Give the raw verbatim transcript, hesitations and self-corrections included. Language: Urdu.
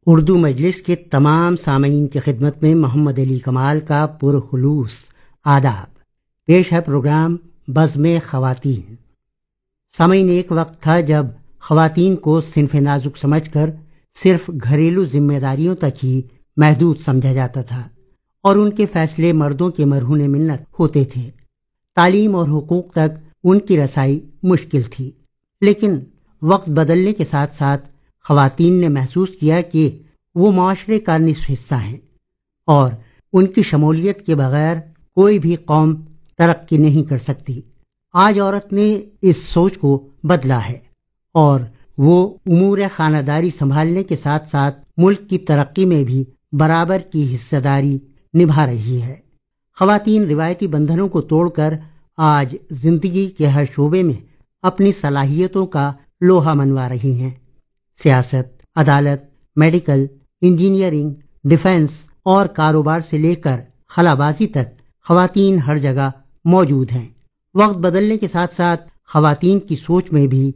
اردو مجلس کے تمام سامعین کی خدمت میں محمد علی کمال کا پرخلوص آداب۔ پیش ہے پروگرام بزم خواتین۔ سامعین، ایک وقت تھا جب خواتین کو صنف نازک سمجھ کر صرف گھریلو ذمہ داریوں تک ہی محدود سمجھا جاتا تھا اور ان کے فیصلے مردوں کے مرہون منت ہوتے تھے۔ تعلیم اور حقوق تک ان کی رسائی مشکل تھی، لیکن وقت بدلنے کے ساتھ ساتھ خواتین نے محسوس کیا کہ وہ معاشرے کا نصف حصہ ہیں اور ان کی شمولیت کے بغیر کوئی بھی قوم ترقی نہیں کر سکتی۔ آج عورت نے اس سوچ کو بدلا ہے اور وہ امور خانہ داری سنبھالنے کے ساتھ ساتھ ملک کی ترقی میں بھی برابر کی حصہ داری نبھا رہی ہے۔ خواتین روایتی بندھنوں کو توڑ کر آج زندگی کے ہر شعبے میں اپنی صلاحیتوں کا لوہا منوا رہی ہیں۔ سیاست، عدالت، میڈیکل، انجینئرنگ، ڈیفنس اور کاروبار سے لے کر خلا بازی تک خواتین ہر جگہ موجود ہیں۔ وقت بدلنے کے ساتھ ساتھ خواتین کی سوچ میں بھی